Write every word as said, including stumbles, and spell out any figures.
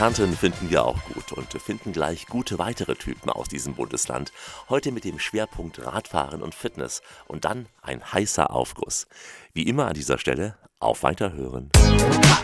Kärnten finden wir auch gut und finden gleich gute weitere Typen aus diesem Bundesland. Heute mit dem Schwerpunkt Radfahren und Fitness und dann ein heißer Aufguss. Wie immer an dieser Stelle, auf Weiterhören.